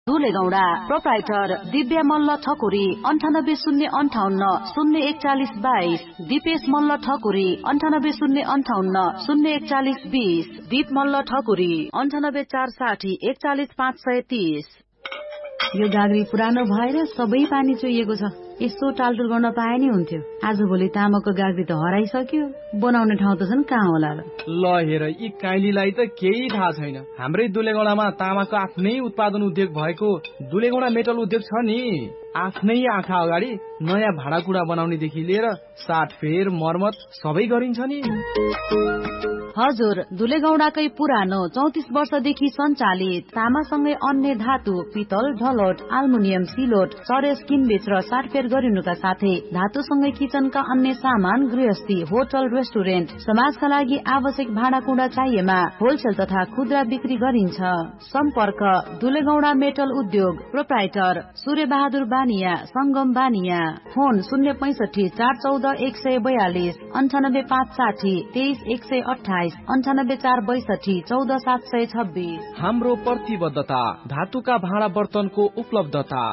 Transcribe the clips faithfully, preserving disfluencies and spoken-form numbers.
धुलेगौडा proprietor Divya Malla Thakuri अन्ठानब्बे शून्य अन्ठाउन्न शून्य एकचालिस बाइस, दिपेश मल्ल ठकुरी अन्ठानब्बे शून्य अन्ठाउन्न शून्य एकचालिस बीस, दीप मल्ल ठकुरी अन्ठानब्बे चार साठी एकचालिस पाँच सय तीस। यो गाग्री पुरानो भएर सबै पानी चोइएको छ। यसो टालटुल गर्न पाए नि हुन्थ्यो। आजभोलि तामाको गाग्री त हराइसक्यो, बनाउने ठाउँ त छन् कहाँ होला र। ल हेर, यी काइलीलाई त केही थाहा छैन। हाम्रै दुलेगौडामा तामाको आफ्नै उत्पादन उद्योग भएको दुलेगौडा मेटल उद्योग छ नि। आफ्नै आँखा अगाडि नयाँ भाँडाकुँडा बनाउनेदेखि लिएर साटफेर मर्मत सबै गरिन्छ नि। हजुर, दुलेगौडाकै पुरानो चौतिस वर्षदेखि सञ्चालित तामासँगै अन्य धातु, पितल, ढलोट, आल्मुनियम, सिलोट, चरेस किनबेच र साटफेर गरिनुका साथै धातुसँगै किचनका अन्य सामान, गृहस्थी, होटल, रेस्टुरेन्ट, समाजका लागि आवश्यक भाँडाकुँडा चाहिएमा होलसेल तथा खुद्रा बिक्री गरिन्छ। सम्पर्क दुलेगौडा मेटल उद्योग, प्रोप्राइटर सूर्य बहादुर बानिया, संगम बानिया। फोन शून्य पैंसठी चार चौध एक सय बयालिस, अन्ठानब्बे पाँच साठी तेइस एक सय अठाइस, अन्ठानब्बे चार बैसठी चौध सात सय छब्बीस। हाम्रो प्रतिबद्धता धातुका भाँडा बर्तनको उपलब्धता।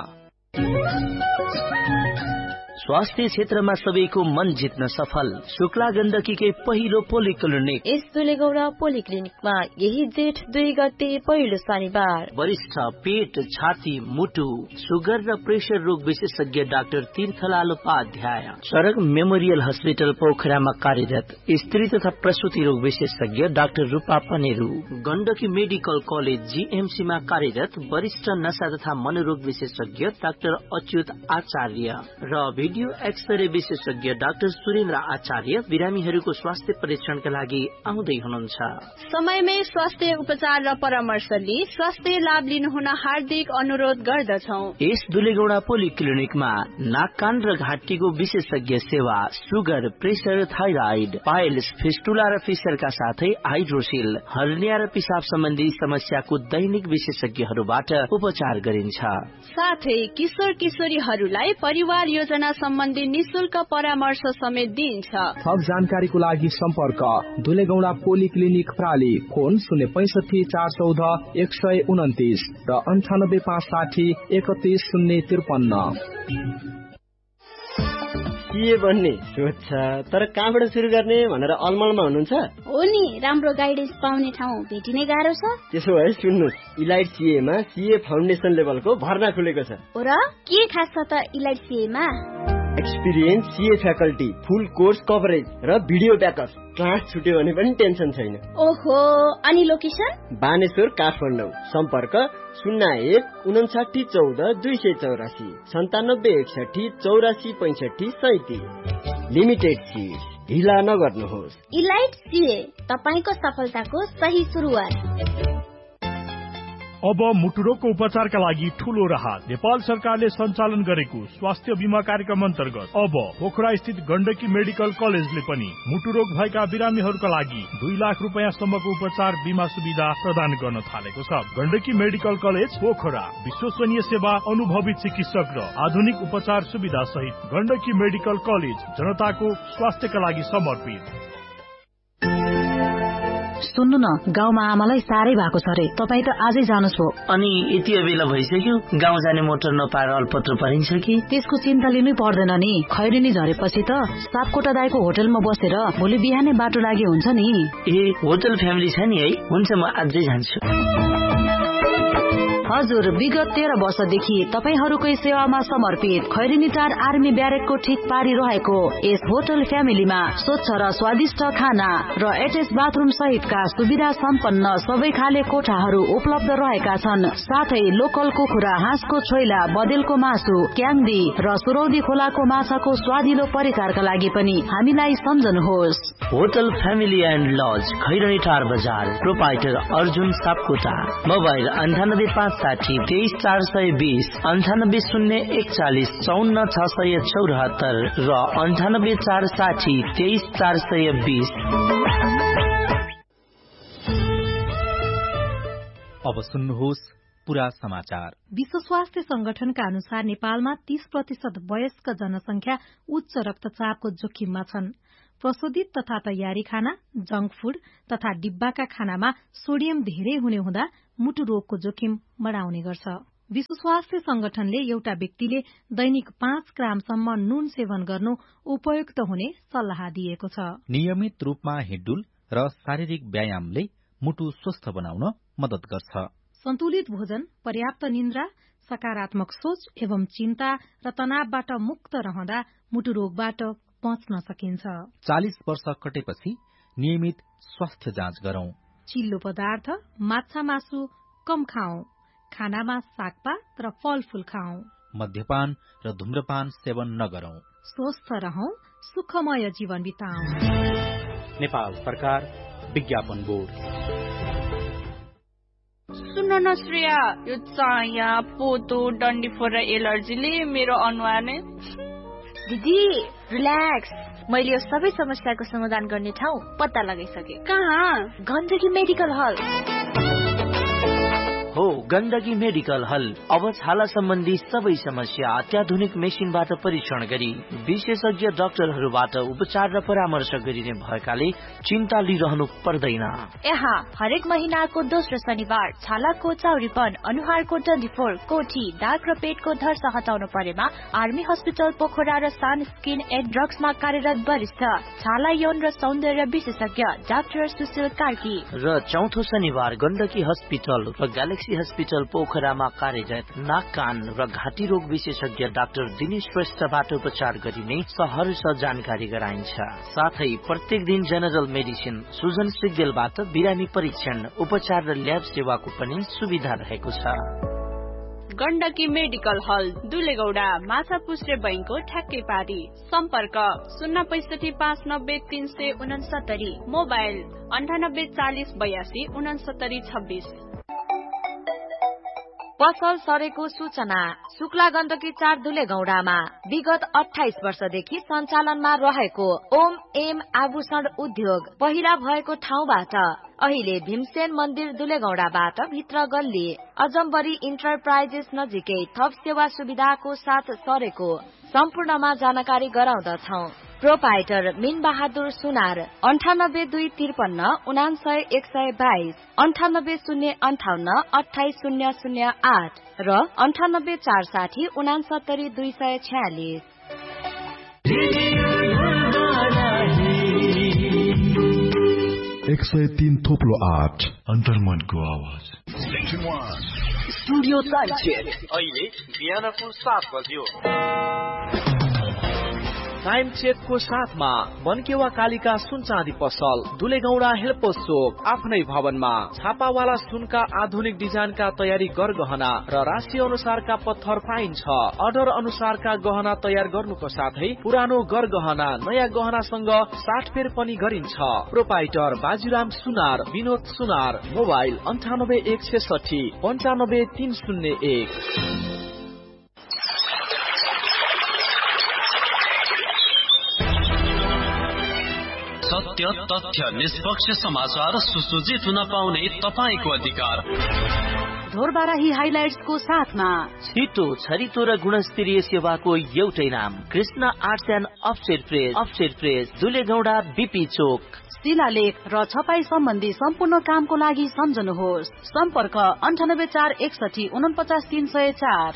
स्वास्थ्य क्षेत्रमा सबैको मन जित्न सफल शुक्ला गण्डकीकै पहिलो पोलिक्लिनिक। यस दुलेगौडा पोलिक्लिनिकमा यही जेठ दुई गते पहिलो शनिबार वरिष्ठ पेट, छाती, मुटु, सुगर र प्रेसर रोग विशेषज्ञ डाक्टर तीर्थलाल उपाध्याय, सडक मेमोरियल हस्पिटल पोखरामा कार्यरत स्त्री तथा प्रसुति रोग विशेषज्ञ डाक्टर रूपा Paneru, Gandaki medical college GMC मा कार्यरत वरिष्ठ नशा तथा मनोरोग विशेषज्ञ डाक्टर अच्युत आचार्य र भिडियो एक्सरे विशेषज्ञ डाक्टर सुरेन्द्र आचार्य बिरामीहरूको स्वास्थ्य परीक्षणका लागि आउँदै हुनुहुन्छ। समयमै स्वास्थ्य उपचार र परामर्श लिई स्वास्थ्य लाभ लिनुहुन हार्दिक अनुरोध गर्दछौ। यस दुलेगौडा पोलिक्लिनिकमा नाक कान र घाँटीको विशेषज्ञ सेवा, sugar, pressure, thyroid, piles, fistula र फिसरका साथै हाइड्रोसिल, हर्निया र पिसाब सम्बन्धी समस्याको दैनिक विशेषज्ञहरूबाट उपचार गरिन्छ। साथै किशोर किशोरीहरूलाई परिवार योजना सम्बन्धी निशुल्क परामर्श समेत दिइन्छ। थप जानकारीको लागि सम्पर्क दुलेगौडा पोलिक्लिनिक प्राली। फोन शून्य पैंसठी चार चौध एक सय उन्तिस र अन्ठानब्बे पाँच साठी एकतिस शून्य त्रिपन्न। के भन्ने सोध्छ, तर कहाँबाट सुरु गर्ने भनेर अलमलमा हुनुहुन्छ? हो नि, राम्रो गाइडेन्स पाउने ठाउँ भेटिनै गाह्रो छ। त्यसो भए सुन्नुहोस्, इलाइट सीएमा सीए फाउन्डेसन लेभलको भर्ना खुलेको छ। र के खास छ त इलाइट सीएमा? एक्सपिरियन्स सीए फ्याकल्टी, फुल कोर्स कभरेज र भिडियो ब्याकअप। क्लास छुट्यो भने पनि टेन्सन छैन। ओहो, अनि लोकेसन? बानेश्वर, काठमाडौँ। सम्पर्क शून्य एक उन्साठी चौध दुई सय चौरासी सन्तानब्बे एकसठी चौरासी पैंसठी सैतिस। लिमिटेड सीट, ढिला नगर्नुहोस्। इलाइट सीए, तपाईको सफलताको सही सुरुवात। अब मुटुरोगको उपचारका लागि ठूलो राहत। नेपाल सरकारले सञ्चालन गरेको स्वास्थ्य बीमा कार्यक्रम अन्तर्गत अब पोखरा स्थित गण्डकी मेडिकल कलेजले पनि मुटुरोग भएका बिरामीहरूका लागि दुई लाख रुपियाँ सम्मको उपचार बीमा सुविधा प्रदान गर्न थालेको छ। गण्डकी मेडिकल कलेज पोखरा विश्वसनीय सेवा, अनुभवी चिकित्सक र आधुनिक उपचार सुविधा सहित गण्डकी मेडिकल कलेज जनताको स्वास्थ्यका लागि समर्पित। सुन्नु न, गाउँमा आमालाई साह्रै भएको छ रे, तपाईँ त आजै जानुहोस् भो। अनि यति बेला भइसक्यो, गाउँ जाने मोटर नपाएर अल्पत्र परिन्छ कि? त्यसको चिन्ता लिनै पर्दैन नि। खैरेनी झरेपछि त सापकोटा दाइको होटलमा बसेर भोलि बिहानै बाटो लागि हुन्छ नि। ए, होटल फ्यामिली छ नि है? हुन्छ, म आजै जान्छु। हजुर, विगत तेह्र वर्षदेखि तपाईहरूकै सेवामा समर्पित खैरेनीटार आर्मी ब्यारेकको ठिक पारी रहेको यस होटल फ्यामिलीमा स्वच्छ र स्वादिष्ट खाना र एटेच बाथरूम सहितका सुविधा सम्पन्न सबै खाले कोठाहरू उपलब्ध रहेका छन्। साथै लोकल कुखुरा, हाँसको छोइला, बदेलको मासु, क्याङ्दी र सुरौदी खोलाको माछाको स्वादिलो परिकारका लागि पनि हामीलाई सम्झनुहोस्। होटल फ्यामिली एन्ड लज, खैरेनीटार बजार। प्रोपाइटर अर्जुन सापकोटा। मोबाइल अन्ठानब्बे पाँच साठी तेइस चार सय बीस, अन्ठानब्बे शून्य एकचालिस चौन्न छ सय चौरात्तर र अन्ठानब्बे चार साठी तेइस चार सय बीस। अब सुन्नुहोस् पूरा समाचार। विश्व स्वास्थ्य संगठनका अनुसार नेपालमा तीस प्रतिशत वयस्क जनसंख्या उच्च रक्तचापको जोखिममा छन्। प्रशोधित तथा तयारी खाना, जंक फूड तथा डिब्बाका खानामा सोडियम धेरै हुने हुँदा मुटु रोगको जोखिम बढाउने गर्छ। विश्व स्वास्थ्य संगठनले एउटा व्यक्तिले दैनिक पाँच ग्रामसम्म नुन सेवन गर्नु उपयुक्त हुने सल्लाह दिएको छ। नियमित रूपमा हिँडडुल र शारीरिक व्यायामले मुटु स्वस्थ बनाउन मद्दत गर्छ। सन्तुलित भोजन, पर्याप्त निन्द्रा, सकारात्मक सोच एवं चिन्ता र तनावबाट मुक्त रहँदा मुटु रोगबाट बच्न सकिन्छ। चालीस वर्ष कटेपछि नियमित स्वास्थ्य जाँच गरौं। चिल्लो पदार्थ, माछा मासु कम खाऊ। खानामा सागपात र फलफूल खाऊ। मद्यपान र धूम्रपान सेवन नगरौं। स्वस्थ रहौं, सुखमय जीवन बिताऊ। नेपाल सरकार, विज्ञापन बोर्ड। सुन न श्रेया, यो चाया पोतो डन्डीफोर र एलर्जीले मेरो अनुहार नै। दिदी रिल्याक्स, मैले यो सबै समस्याको समाधान गर्ने ठाउँ पत्ता लगाइसके। कहाँ? गण्डकी मेडिकल हल हो। गण्डकी मेडिकल हल अब छाला सम्बन्धी सबै समस्या अत्याधुनिक मेसिनबाट परीक्षण गरी विशेषज्ञ डाक्टरहरूबाट उपचार र परामर्श गरिने भएकाले चिन्ता लिइरहनु पर्दैन। यहाँ हरेक महिनाको दोस्रो शनिबार छालाको चाउरीपन, अनुहारको डन्डीफोर, कोठी, दाग र पेटको धर्स हटाउनु परेमा आर्मी हस्पिटल पोखरा र सान स्किन एन्ड ड्रग्समा कार्यरत वरिष्ठ छाला यौन र सौन्दर्य विशेषज्ञ डाक्टर सुशील कार्की र चौथो शनिबार गण्डकी हस्पिटल र ग्यालेक्सी हस्पिटल पोखरामा कार्यरत नाक कान र घाँटी रोग विशेषज्ञ डाक्टर दिनेश श्रेष्ठबाट उपचार गरिने सहर्ष जानकारी गराइन्छ। साथै प्रत्येक दिन जेनरल मेडिसिन सुजन सिग्देलबाट बिरामी परीक्षण, उपचार र ल्याब सेवाको पनि सुविधा रहेको छ। गण्डकी मेडिकल हल, दुलेगौडा, माछापुच्छ्रे बैंकको ठ्याक्कै पारी। सम्पर्क शून्य पैसठी पाँच नब्बे तीन सय उनसत्तरी, मोबाइल अन्ठानब्बे चालिस बयासी उनसत्तरी छब्बीस। पसल सरेको सूचना। शुक्ला गण्डकी चार दुलेगौडामा विगत अठाइस वर्षदेखि सञ्चालनमा रहेको ओम एम आभूषण उद्योग पहिला भएको ठाउँबाट अहिले भीमसेन मन्दिर दुलेगौडाबाट भित्र गल्ली अजम्बरी इन्टरप्राइजेस नजिकै थप सेवा सुविधाको साथ सरेको सम्पूर्णमा जानकारी गराउँदछौ। प्रोपाइटर मीन बहादुर सुनार, अन्ठानब्बे दुई त्रिपन्न उनासय एक सय बाइस, अन्ठानब्बे शून्य अन्ठाउन्न अठाइस शून्य शून्य आठ र अन्ठानब्बे चार साठी उनासत्तरी दुई सय छ्यालिस। एक सय तीन थोप्लो आठ अन्तर्मनको आवाज। स्टुडियो टाइम चेक अहिले बिहानको सात बज्यो। टाइम चेकको साथमा बनकेवा कालिका सुन चाँदी पसल, दुलेगौडा हेल्पोस चोक, आफ्नै भवनमा छापावाला सुनका आधुनिक डिजाइनका तयारी गरगहना र राशि अनुसारका पत्थर पाइन्छ। अर्डर अनुसारका गहना तयार गर्नुको साथै पुरानो गरगहना नयाँ गहनासँग साटफेर पनि गरिन्छ। प्रोपाइटर बाजुराम सुनार, विनोद सुनार, मोबाइल अन्ठानब्बे एक छेसठी पन्चानब्बे तीन शून्य एक। सत्य, तथ्य, निष्पक्ष समाचार सुसज्जित हुन पाउने तपाईको अधिकार। ढोरबाराही हाइलाइट्सको साथमा छिटो, छरितो र गुणस्तरीय सेवाको एउटै नाम Krishna arts and offset press. Offset press दुलेगौडा BP चोक। शिलालेख र छपाई सम्बन्धी सम्पूर्ण कामको लागि सम्झनुहोस्। सम्पर्क अन्ठानब्बे चार एकसठी उनपचास तीन सय चार।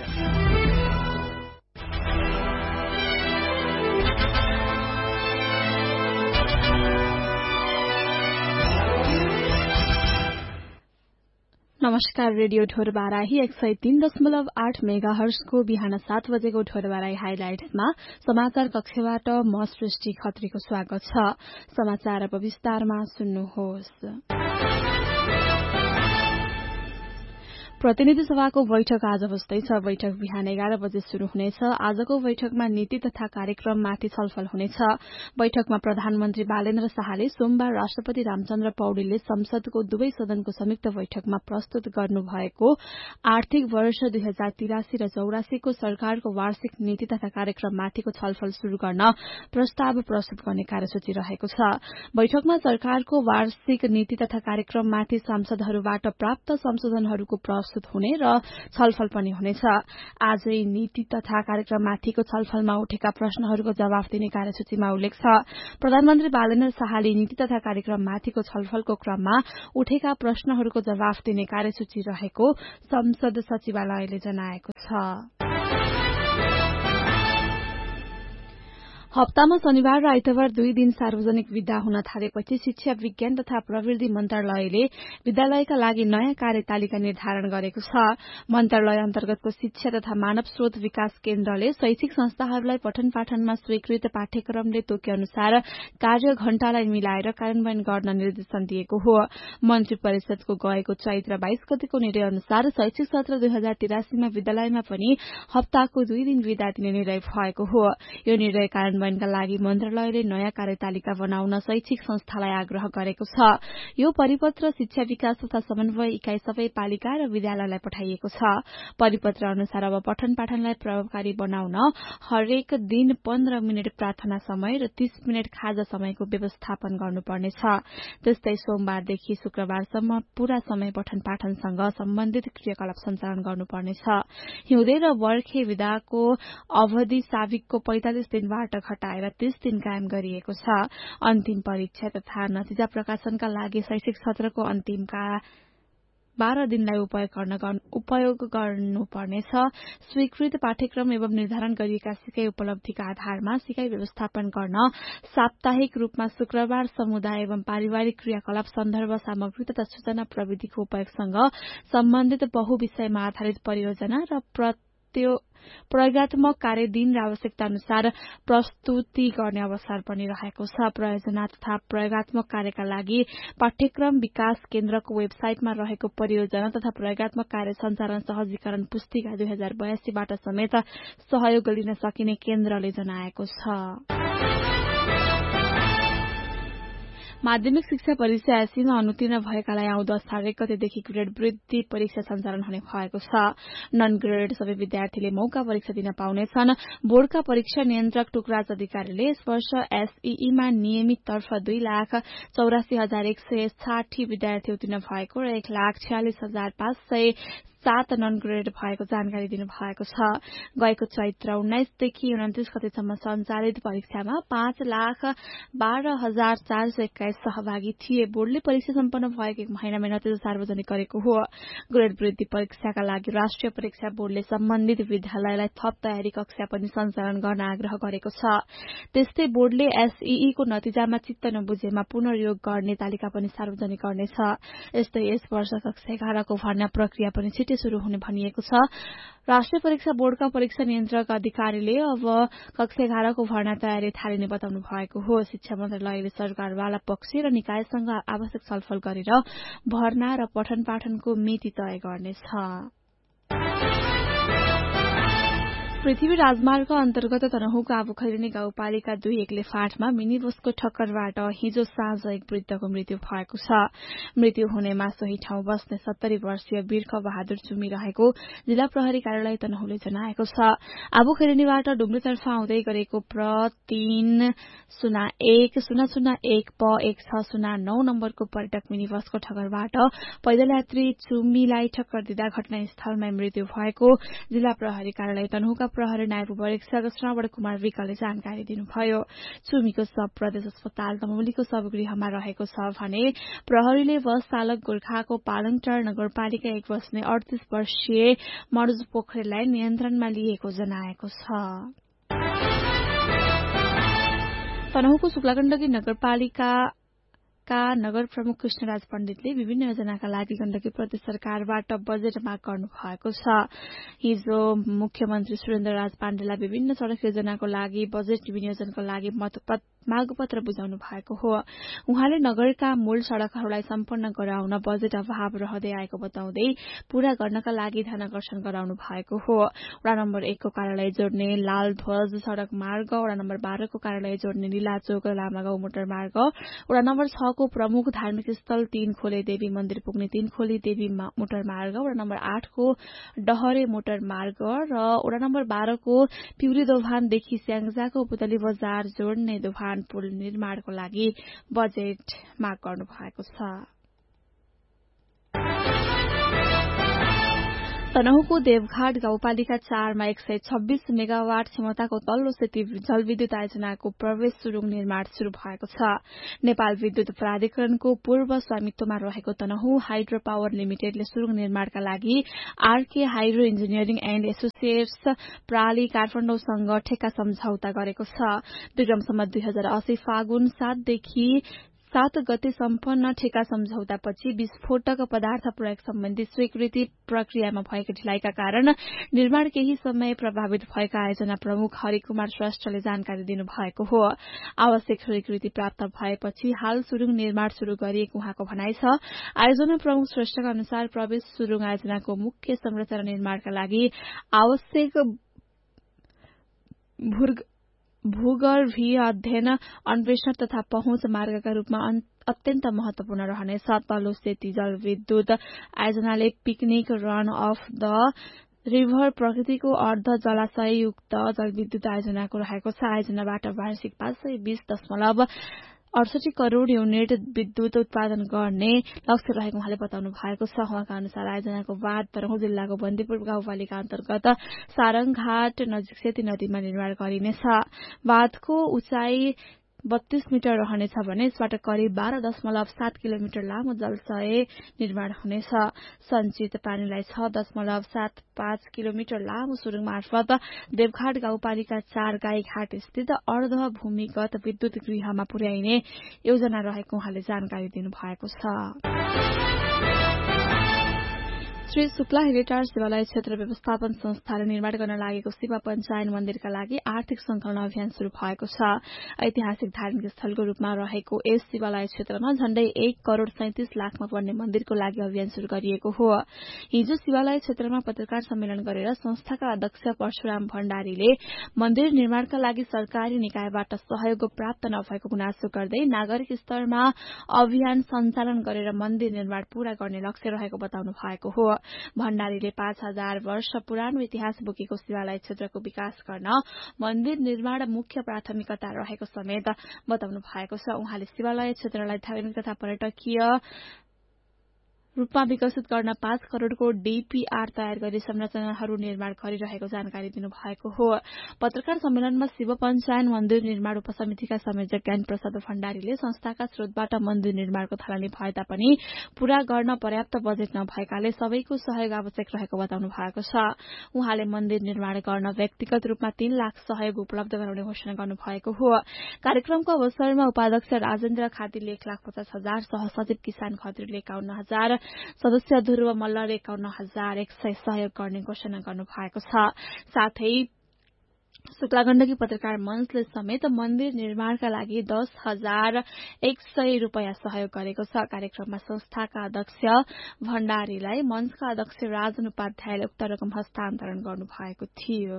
नमस्कार, रेडियो ढोरबाराही एक सय तीन दशमलव आठ मेगा हर्सको बिहान सात बजेको ढोरबाराही हाइलाइट्समा समाचार कक्षबाट म सृष्टि खत्रीको स्वागत छ। समाचार अब विस्तारमा सुन्नुहोस्। प्रतिनिधि सभाको बैठक आज बस्दैछ। बैठक बिहान एघार बजे शुरू हुनेछ। आजको बैठकमा नीति तथा कार्यक्रममाथि छलफल हुनेछ। बैठकमा प्रधानमन्त्री बालेन्द्र शाहले सोमबार राष्ट्रपति रामचन्द्र पौडेलले संसदको दुवै सदनको संयुक्त बैठकमा प्रस्तुत गर्नुभएको आर्थिक वर्ष दुई हजार तिरासी र चौरासीको सरकारको वार्षिक नीति तथा कार्यक्रममाथिको छलफल शुरू गर्न प्रस्ताव प्रस्तुत गर्ने कार्यसूची रहेको छ। बैठकमा सरकारको वार्षिक नीति तथा कार्यक्रममाथि सांसदहरूबाट प्राप्त संशोधनहरूको प्रस्तुत हुने र छलफल पनि हुनेछ। आजै नीति तथा कार्यक्रममाथिको छलफलमा उठेका प्रश्नहरूको जवाफ दिने कार्यसूचीमा उल्लेख छ। प्रधानमन्त्री बालेन्द्र शाहले नीति तथा कार्यक्रममाथिको छलफलको क्रममा उठेका प्रश्नहरूको जवाफ दिने कार्यसूची रहेको संसद सचिवालयले जनाएको छ। हप्तामा शनिबार र आइतबार दुई दिन सार्वजनिक विदा हुन थालेपछि शिक्षा विज्ञान तथा प्रविधि मन्त्रालयले विद्यालयका लागि नयाँ कार्यतालिका निर्धारण गरेको छ। मन्त्रालय अन्तर्गतको शिक्षा तथा मानव स्रोत विकास केन्द्रले शैक्षिक संस्थाहरूलाई पठन पाठनमा स्वीकृत पाठ्यक्रमले तोके अनुसार कार्य घण्टालाई मिलाएर कार्यान्वयन गर्न निर्देशन दिएको हो। मन्त्री परिषदको गएको चैत्र बाइस गतेको निर्णय अनुसार शैक्षिक सत्र दुई हजार तिरासीमा विद्यालयमा पनि हप्ताको दुई दिन विदा दिने निर्णय भएको हो। यो निर्णय कार्यान्वयनका लागि मन्त्रालयले नयाँ कार्यतालिका बनाउन शैक्षिक संस्थालाई आग्रह गरेको छ। यो परिपत्र शिक्षा विकास तथा समन्वय इकाई सबै पालिका र विद्यालयलाई पठाइएको छ। परिपत्र अनुसार अब पठन पाठनलाई प्रभावकारी बनाउन हरेक दिन पन्ध्र मिनट प्रार्थना समय र तीस मिनट खाजा समयको व्यवस्थापन गर्नुपर्नेछ। त्यस्तै सोमबारदेखि शुक्रबारसम्म पूरा समय पठन पाठनसँग सम्बन्धित क्रियाकलाप सञ्चालन गर्नुपर्नेछ। हिउँदे र बर्खे विदाको अवधि साविकको पैंतालिस दिनबाट घटाएर तीस दिन कायम गरिएको छ। अन्तिम परीक्षा तथा नतिजा प्रकाशनका लागि शैक्षिक सत्रको अन्तिमका बाह्र दिनलाई उपयोग गर्नुपर्नेछ। स्वीकृत पाठ्यक्रम एवं निर्धारण गरिएका सिकाइ उपलब्धिका आधारमा सिकाइ व्यवस्थापन गर्न साप्ताहिक रूपमा शुक्रबार समुदाय एवं पारिवारिक क्रियाकलाप सन्दर्भ सामग्री तथा सूचना प्रविधिको उपयोगसँग सम्बन्धित बहुविषयमा आधारित परियोजना र त्यो प्रयोगात्मक कार्य दिन र आवश्यकता अनुसार प्रस्तुति गर्ने अवसर पनि रहेको छ। प्रयोजना तथा प्रयोगात्मक कार्यका लागि पाठ्यक्रम विकास केन्द्रको वेबसाइटमा रहेको परियोजना तथा प्रयोगात्मक कार्य सञ्चालन सहजीकरण पुस्तिका दुई हजार बयासीबाट समेत सहयोग लिन सकिने केन्द्रले जनाएको छ। माध्यमिक शिक्षा परीक्षा एसीमा अनुतीर्ण भएकालाई आउँदो असार एक गतेदेखि ग्रेड वृद्धि परीक्षा सञ्चालन हुने भएको छ। नन ग्रेड सबै विद्यार्थीले मौका परीक्षा दिन पाउनेछन्। बोर्डका परीक्षा नियन्त्रक टुकराज अधिकारीले यस वर्ष एसईईमा नियमित तर्फ दुई लाख चौरासी हजार एक सय साठी विद्यार्थी उत्तीर्ण भएको र एक लाख छयालिस हजार पाँच सय सात नन ग्रेड भएको जानकारी दिनुभएको छ। गएको चैत्र उन्नाइसदेखि उन्तिस गतेसम्म सञ्चालित परीक्षामा पाँच लाख बाह्र हजार चार सय एक्काइस सहभागी थिए। बोर्डले परीक्षा सम्पन्न भएको एक महिनामै नतिजा सार्वजनिक गरेको हो। ग्रेड वृद्धि परीक्षाका लागि राष्ट्रिय परीक्षा बोर्डले सम्बन्धित विद्यालयलाई थप तयारी कक्षा पनि सञ्चालन गर्न आग्रह गरेको छ। त्यस्तै बोर्डले एसईईको नतिजामा चित्त नबुझेमा पुनर्योग गर्ने तालिका पनि सार्वजनिक गर्नेछ। यस्तै यस वर्ष कक्षा एघारको भर्ना प्रक्रिया पनि छिटै शुरू हुने भनिएको छ। राष्ट्रिय परीक्षा बोर्डका परीक्षा नियन्त्रक अधिकारीले अब कक्षा एघारको भर्ना तयारी थालिने बताउनु भएको हो। शिक्षा मन्त्रालयले सरकारवाला पक्ष र निकायसँग आवश्यक छलफल गरेर भर्ना र पठन पाठनको मिति तय गर्नेछ। पृथ्वी राजमार्ग अन्तर्गत तनहुको आबुखैरेनी गाउँपालिका दुई एक्ले फाँटमा मिनी बसको ठक्करबाट हिजो साँझ एक वृद्धको मृत्यु भएको छ। मृत्यु हुनेमा सोही ठाउँ बस्ने सत्तरी वर्षीय बिर्ख बहादुर चुमी रहेको जिल्ला प्रहरी कार्यालय तनहुले जनाएको छ। आबुखैरेनीबाट डुम्रीतर्फ आउँदै गरेको प्र तीन शून्य एक शून्य शून्य एक प एक छ शून्य नौ नम्बरको पर्यटक मिनी बसको ठक्करबाट पैदल यात्री चुमीलाई ठक्कर दिँदा घटनास्थलमै मृत्यु भएको जिल्ला प्रहरी कार्यालय तनहुका प्रहरी नायब परीक्षक श्रवण कुमार विकले जानकारी दिनुभयो। चुमीको शव प्रदेश अस्पताल तमौलीको शवगृहमा रहेको छ भने प्रहरीले बस चालक गोर्खाको पालङटार नगरपालिका एक बस्ने अडतीस वर्षीय मर्ज पोखरेललाई नियन्त्रणमा लिएको जनाएको छ। तनहुको शुक्लागण्डकी नगरपालिका का नगर प्रमुख कृष्णराज पण्डितले विभिन्न योजनाका लागि गण्डकी प्रदेश सरकारबाट बजेट माग गर्नु भएको छ। हिजो मुख्यमन्त्री सुरेन्द्र राज पाण्डेलाई विभिन्न सड़क योजनाको लागि बजेट विनियोजनको लागि मागपत्र बुझाउनु भएको हो। उहाँले नगरका मूल सड़कहरूलाई सम्पन्न गराउन बजेट अभाव रहँदै आएको बताउँदै पूरा गर्नका लागि ध्यानकर्षण गराउनु भएको हो। वडा नम्बर एकको कार्यालय जोड्ने लाल ध्वज सड़क मार्ग, वडा नम्बर बाह्रको कार्यालय जोड्ने नीलाचोक लामागाउँ मोटर मार्ग, वडा नम्बर छको प्रमुख धार्मिक स्थल तीन खोले देवी मन्दिर पुग्ने तीन खोली देवी मोटर मार्ग, वडा नम्बर आठको डहरे मोटर मार्ग र वडा नम्बर बाह्रको पिउरी दोभानदेखि स्याङ्जाको पुतली बजार जोड्ने दोभान पुल निर्माणको लागि बजेट माग गर्नु भएको छ। तनहुको देवघाट गाउँपालिका चारमा एक सय छब्बीस मेगावाट क्षमताको तल्लो सेती जलविद्युत आयोजनाको प्रवेश सुरुङ निर्माण शुरू भएको छ। नेपाल विद्युत प्राधिकरणको पूर्व स्वामित्वमा रहेको तनहु हाइड्रो पावर लिमिटेडले सुरुङ निर्माणका लागि RK hydro engineering and associates प्राली काठमाडौँसँग ठेक्का सम्झौता गरेको छ। विक्रमसम्म दुई हजार अस्सी फागुन सातदेखि सात गते सम्पन्न ठेका सम्झौतापछि विस्फोटक पदार्थ प्रयोग सम्बन्धी स्वीकृति प्रक्रियामा भएको ढिलाइका कारण निर्माण केही समय प्रभावित भएका आयोजना प्रमुख हरिकुमार श्रेष्ठले जानकारी दिनुभएको हो। आवश्यक स्वीकृति प्राप्त भएपछि हाल सुरुङ निर्माण शुरू गरिएको उहाँको भनाइ छ। आयोजना प्रमुख श्रेष्ठका अनुसार प्रवेश सुरुङ आयोजनाको मुख्य संरचना निर्माणका लागि आवश्यक भूगर्भीय अध्ययन अन्वेषण तथा पहुँच मार्गका रूपमा अत्यन्त महत्वपूर्ण रहनेछ। तल्लो सेती जलविद्युत आयोजनाले picnic run of the river प्रकृतिको अर्ध जलाशययुक्त जलविद्युत आयोजनाको रहेको छ। आयोजनाबाट वार्षिक पाँच सय बीस दशमलव अडसठी करोड़ युनिट विद्युत उत्पादन गर्ने लक्ष्य रहेको उहाँले बताउनु भएको छ। उहाँका अनुसार आयोजनाको बाँध तनहुँ जिल्लाको बन्दीपुर गाउँपालिका अन्तर्गत सारङघाट नजिक सेती नदीमा निर्माण गरिनेछ। बाँधको उचाइ बत्तीस मिटर रहनेछ भने यसबाट करिब बाह्र दशमलव सात किलोमिटर लामो जलाशय निर्माण हुनेछ। सञ्चित पानीलाई छ दशमलव सात पाँच किलोमिटर लामो सुरुङ मार्फत देवघाट गाउँपालिका चार गाईघाट स्थित अर्ध भूमिगत विद्युत गृहमा पुर्याइने योजना रहेको उहाँले जानकारी दिनुभएको छ। श्री शुक्ला हेरिटेज शिवालय क्षेत्र व्यवस्थापन संस्थाले निर्माण गर्न लागेको शिव पञ्चायन मन्दिरका लागि आर्थिक संकलन अभियान शुरू भएको छ। ऐतिहासिक धार्मिक स्थलको रूपमा रहेको यस शिवालय क्षेत्रमा झण्डै एक करोड़ सैंतिस लाखमा पर्ने मन्दिरको लागि अभियान शुरू गरिएको हो। हिजो शिवालय क्षेत्रमा पत्रकार सम्मेलन गरेर संस्थाका अध्यक्ष परशुराम भण्डारीले मन्दिर निर्माणका लागि सरकारी निकायबाट सहयोग प्राप्त नभएको गुनासो गर्दै नागरिक स्तरमा अभियान सञ्चालन गरेर मन्दिर निर्माण पूरा गर्ने लक्ष्य रहेको बताउनु भएको हो। भण्डारीले पाँच हजार वर्ष पुरानो इतिहास बोकेको शिवालय क्षेत्रको विकास गर्न मन्दिर निर्माण मुख्य प्राथमिकता रहेको समेत बताउनु भएको छ। उहाँले शिवालय क्षेत्रलाई धार्मिक तथा पर्यटकीय रूपमा विकसित गर्न पाँच करोड़को डीपीआर तयार गरी संरचनाहरू निर्माण गरिरहेको जानकारी दिनुभएको हो। पत्रकार सम्मेलनमा शिव पञ्चायन मन्दिर निर्माण उपसमितिका संयोजक ज्ञान प्रसाद भण्डारीले संस्थाका स्रोतबाट मन्दिर निर्माणको थालनी भए तापनि पूरा गर्न पर्याप्त बजेट नभएकाले सबैको सहयोग आवश्यक रहेको बताउनु भएको छ। उहाँले मन्दिर निर्माण गर्न व्यक्तिगत रूपमा तीन लाख सहयोग उपलब्ध गराउने घोषणा गर्नुभएको हो। कार्यक्रमको अवसरमा उपाध्यक्ष राजेन्द्र खातीले एक लाख पचास हजार, सहसचिव किसान खत्रीले एकाउन्न हजार, सदस्य ध्रुव मल्लले एकाउन्न हजार एक सय सहयोग गर्ने घोषणा गर्नु भएको छ। साथै शुक्ला गण्डकी पत्रकार मञ्चले समेत मन्दिर निर्माणका लागि दस हजार एक सय रूपियाँ सहयोग गरेको छ। कार्यक्रममा संस्थाका अध्यक्ष भण्डारीलाई मञ्चका अध्यक्ष राजन उपाध्यायले उक्त रकम हस्तान्तरण गर्नु भएको थियो।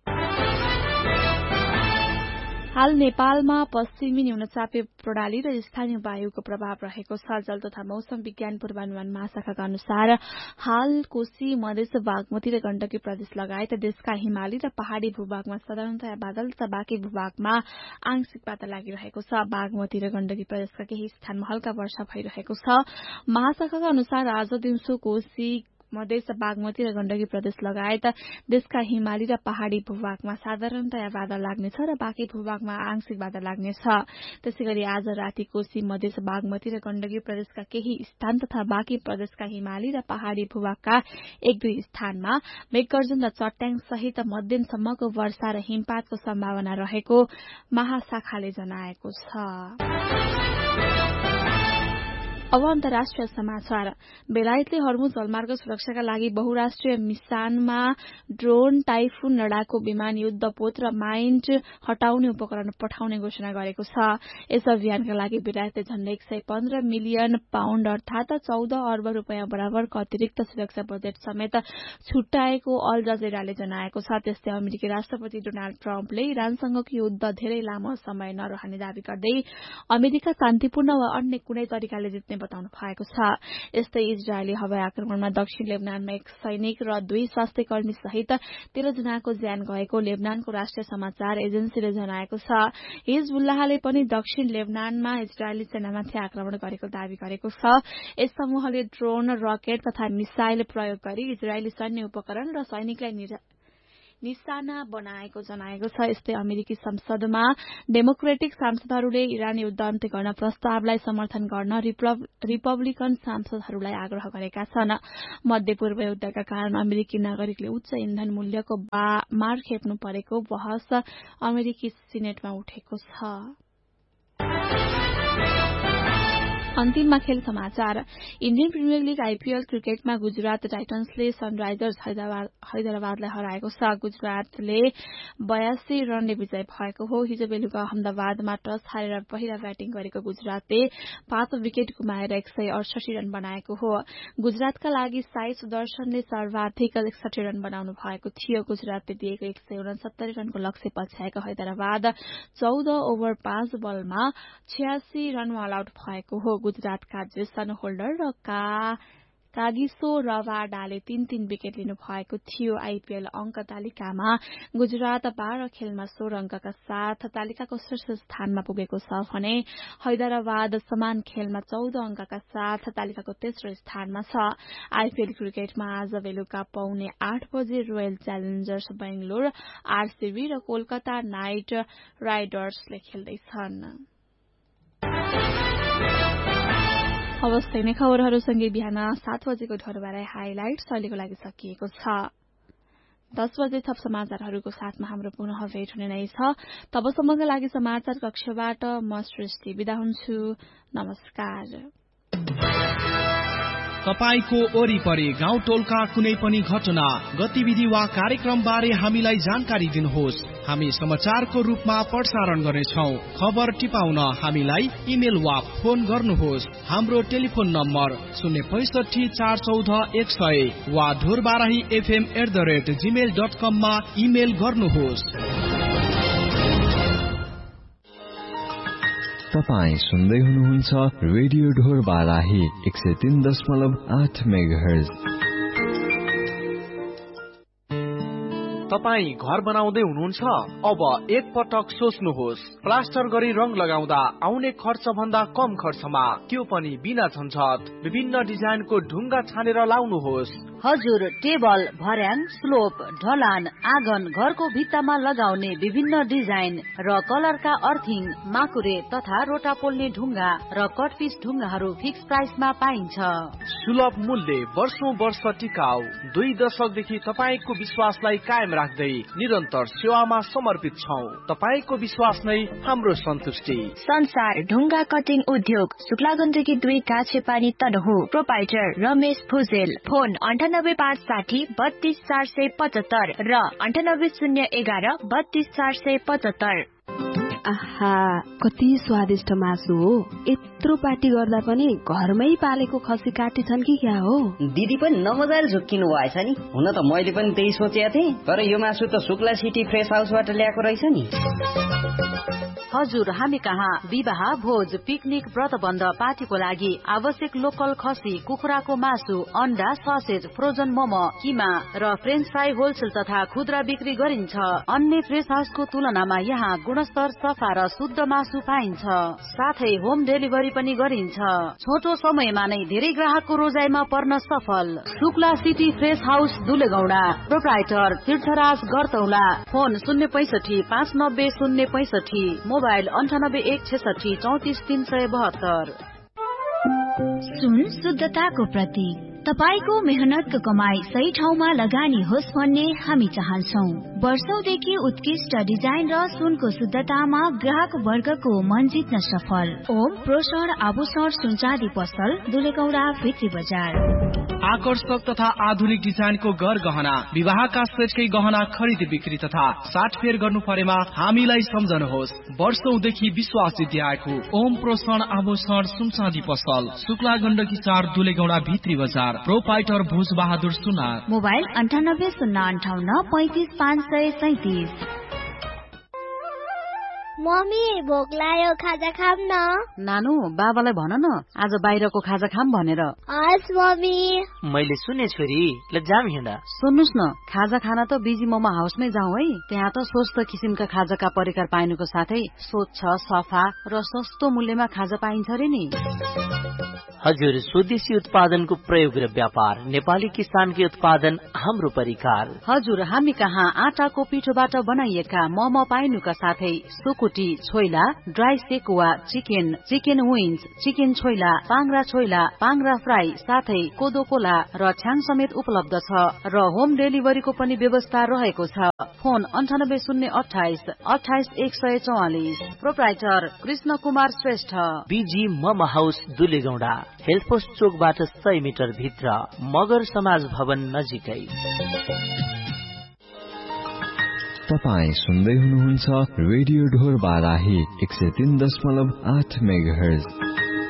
हाल नेपालमा पश्चिमी न्यूनचापे प्रणाली र स्थानीय वायुको प्रभाव रहेको छ। जल तथा मौसम विज्ञान पूर्वानुमान महाशाखाका अनुसार हाल कोशी मधेस बागमती र गण्डकी प्रदेश लगायत देशका हिमाली र पहाड़ी भूभागमा साधारणतया बादल तथा बाँकी भूभागमा आंशिक बादल लागिरहेको छ। बागमती र गण्डकी प्रदेशका केही स्थानमा हल्का वर्षा भइरहेको छ। महाशाखाका अनुसार आज दिउँसो कोशी मधेस बागमती र गण्डकी प्रदेश लगायत देशका हिमाली र पहाड़ी भूभागमा साधारणतया बादल लाग्नेछ र बाँकी भूभागमा आंशिक बादल लाग्नेछ। त्यसैगरी आज राति कोशी मधेस बागमती र गण्डकी प्रदेशका केही स्थान तथा बाँकी प्रदेशका हिमाली र पहाड़ी भूभागका एक दुई स्थानमा मेघगर्जन र चट्याङ सहित मध्यमसम्मको वर्षा र हिमपातको सम्भावना रहेको महाशाखाले जनाएको छ। अब अन्तर्राष्ट्रिय समाचार। बेलायतले हर्मुज जलमार्ग सुरक्षाका लागि बहुराष्ट्रिय मिसानमा ड्रोन, टाइफुन, लडाकु विमान, युद्धपोत र माइन्ड हटाउने उपकरण पठाउने घोषणा गरेको छ। यस अभियानका लागि बेलायतले झण्डै एक सय पन्ध्र मिलियन पाउण्ड अर्थात चौध अर्ब रूपियाँ बराबरको अतिरिक्त सुरक्षा बजेट समेत छुट्याएको अल जजिराले जनाएको छ। त्यस्तै अमेरिकी राष्ट्रपति डोनाल्ड ट्रम्पले इरानसँगको युद्ध धेरै लामो समय नरहने दावी गर्दै अमेरिका शान्तिपूर्ण वा अन्य कुनै तरिकाले जित्ने बताउनु भएको छ। यस्तै इजरायली हवाई आक्रमणमा दक्षिण लेबनानमा एक सैनिक र दुई स्वास्थ्य कर्मी सहित तेह्र जनाको ज्यान गएको लेबनानको राष्ट्रिय समाचार एजेन्सीले जनाएको छ। हिजबुल्लाहले पनि दक्षिण लेबनानमा इजरायली सेनामाथि आक्रमण गरेको दावी गरेको छ। यस समूहले ड्रोन, रकेट तथा मिसाइल प्रयोग गरी इजरायली सैन्य उपकरण र सैनिकलाई निशाना बनाएको जनाएको छ। यस्तै अमेरिकी संसदमा डेमोक्रेटिक सांसदहरूले इरान युद्ध अन्त्य गर्न प्रस्तावलाई समर्थन गर्न रिपब्लिकन सांसदहरूलाई आग्रह गरेका छन्। मध्यपूर्व युद्धका कारण अमेरिकी नागरिकले उच्च इन्धन मूल्यको मार खेप्नु परेको बहस अमेरिकी सिनेटमा उठेको छ। अन्तिममा खेल समाचार। इन्डियन प्रिमियर लीग आईपीएल क्रिकेटमा गुजरात टाइटन्सले सनराइजर्स हैदराबादलाई हराएको छ। गुजरातले बयासी रनले विजय भएको हो। हिजो बेलुका अहमदाबादमा टस हारेर पहिला ब्याटिङ गरेको गुजरातले पाँच विकेट गुमाएर एक सय अडसठी रन बनाएको हो। गुजरातका लागि साई सुदर्शनले सर्वाधिक एकसठी रन बनाउनु भएको थियो। गुजरातले दिएको एक सय उनसत्तरी रनको लक्ष्य पछ्याएको हैदराबाद चौध ओभर पाँच बलमा छयासी रनमा अल आउट भएको हो। गुजरातका जेसन होल्डर र का कागिसो रवाडाले तीन तीन विकेट लिनु भएको थियो। आईपीएल अंक तालिकामा गुजरात बाह्र खेलमा सोह्र अंकका साथ तालिकाको शीर्ष स्थानमा पुगेको छ भने हैदराबाद समान खेलमा चौध अंकका साथ तालिकाको तेस्रो स्थानमा छ। आईपीएल क्रिकेटमा आज बेलुका पौने आठ बजे रोयल च्यालेन्जर्स बेंगलोर, आरसीबी र कोलकाता नाइट राइडर्सले खेल्दैछन्। अवस्था नै खबरहरूसँगै बिहान सात बजेको ढोरबाराई हाइलाइट्स अहिलेको लागि सकिएको छ। दस बजे थप समाचारहरूको साथमा हाम्रो पुनः भेट हुने नै छ। तबसम्मका लागि समाचार कक्षबाट म सृष्टि बिदा हुन्छु। नमस्कार। तपाईको वरिपरि गाउँ टोलका कुनै पनि घटना, गतिविधि वा कार्यक्रम बारे हामीलाई जानकारी दिनुहोस्। हामी समाचारको रूपमा प्रसारण गर्नेछौँ। खबर टिपाउन हामीलाई इमेल वा फोन गर्नुहोस्। हाम्रो टेलिफोन नम्बर शून्य पैसठी चार चौध एक सय वा Dhorbarahi FM at the rate Gmail dot कममा इमेल गर्नुहोस्। तपाईँ सुन्दै हुनुहुन्छ रेडियो ढोरबाराही एक सय तीन दशमलव आठ मेगाहर्ज। तपाईँ घर बनाउँदै हुनुहुन्छ? अब एक पटक सोच्नुहोस्। प्लास्टर गरी रंग लगाउँदा आउने खर्च भन्दा कम खर्चमा, त्यो पनि बिना झन्झट, विभिन्न डिजाइनको ढुङ्गा छानेर लाउनुहोस्। हजुर, टेबल, भर्याङ, स्लोप, ढलान, आँगन, घरको भित्तामा लगाउने विभिन्न डिजाइन र कलरका अर्थिङ, माकुरे तथा रोटा पोल्ने ढुङ्गा र कटपिस ढुङ्गाहरू फिक्स प्राइसमा पाइन्छ। सुलभ मूल्य, वर्षौं वर्ष टिकाउ, दुई दशकदेखि तपाईँको विश्वासलाई कायम राख्दै निरन्तर सेवामा समर्पित छौं। तपाईँको विश्वास नै हाम्रो सन्तुष्टि। संसार ढुङ्गा कटिङ उद्योग, शुक्ला गण्डकी दुई काछे पानी तनहु। प्रोपाइटर रमेश भुजेल। फोन अन्ठानब्बे पाँच साठी बत्तीस चार सय पचहत्तर र अन्ठानब्बे शून्य एघार बत्तीस चार सय पचहत्तर। आहा, कति स्वादिष्ट मासु हो। यत्रो पार्टी गर्दा पनि घरमै पालेको खसी काटी छन् कि क्या हो? दिदी पनि नमजाले झुक्किनु भएछ नि। हुन त मैले पनि त्यही सोचेको थिएँ, तर यो मासु त शुक्ला सिटी फ्रेस हाउसबाट ल्याएको रहेछ नि। हजुर, हामी कहाँ विवाह, भोज, पिकनिक, व्रतबन्ध, पार्टीको लागि आवश्यक लोकल खसी, कुखुराको मासु, अन्डा, ससेज, फ्रोजन मोमो, किमा र फ्रेन्च फ्राई होलसेल तथा खुद्रा बिक्री गरिन्छ। अन्य फ्रेस हाउसको तुलनामा यहाँ गुणस्तर, सफा र शुद्ध मासु पाइन्छ। साथै होम डेलिभरी पनि गरिन्छ। छोटो समयमा नै धेरै ग्राहकको रोजाइमा पर्न सफल। Shukla city fresh house दुलेगौडा। Proprietor तीर्थराज गरतौला। फोन शून्य पैसठी पाँच नब्बे शून्य पैसठी। मोबाइल अन्ठानब्बे एक छेसठी चौतिस तीन सय बहत्तर। सुन शुद्धताको प्रतीक। तपाईको मेहनतको कमाई सही ठाउँमा लगानी होस् भन्ने हामी चाहन्छौ। वर्षौंदेखि उत्कृष्ट डिजाइन र सुनको शुद्धतामा ग्राहक वर्गको मन जित्न सफल। ओम प्रोसर आभूषण सुनचाँदी पसल, दुलेगौडा, भित्री बजार। आकर्षक तथा आधुनिक डिजाइनको घर गहना, विवाहका सेटकै गहना खरिद बिक्री तथा साटफेर गर्नु परेमा हामीलाई सम्झनुहोस्। वर्षौंदेखि विश्वास जित्याएको ओम प्रोसर आभूषण सुनचाँदी पसल, शुक्ला गण्डकी चार, दुलेगौडा, भित्री बजार। प्रोपाइटर भुज बहादुर सुनार। मोबाइल अन्ठानब्बे शून्य अन्ठाउन्न पैंतिस पाँच सय सैतिस। मम्मी भोक लाग्यो खाजा खाम न। नानु बाबालाई भन न आज बाहिरको खाजा खाम भनेर। हस् मम्मी। मैले सुने छोरी ल जाम हिँड। सुन्नुस् न खाजा खाना त बिजी मोमो हाउसमै जाउँ है। त्यहाँ त स्वस्थ किसिमका खाजाका परिकार पाइनुको साथै स्वच्छ सफा र सस्तो मूल्यमा खाजा पाइन्छ रे नि। हजुर स्वदेशी उत्पादनको प्रयोग र व्यापार नेपाली किसानकी उत्पादन हाम्रो परिकार। हजुर हामी कहाँ आटाको पिठोबाट बनाइएका मोमो पाइनुका साथै सुकुटी choila dry sekuwa chicken chicken wings chicken choila पाङ्रा choila पाङ्रा fry साथै कोदो कोला र छ्याङ समेत उपलब्ध छ र होम डेलिभरीको पनि व्यवस्था रहेको छ। फोन अन्ठानब्बे शून्य अठाइस अठाइस एक सय चौवालिस। Proprietor Krishna Kumar Shrestha. Busy momo house दुलेगौडा health post चोकबाट सय मिटर भित्र मगर समाज भवन नजिकै। तपाईँ सुन्दै हुनुहुन्छ रेडियो ढोर बाराही एक सय तीन दशमलव आठ मेगाहर्ज।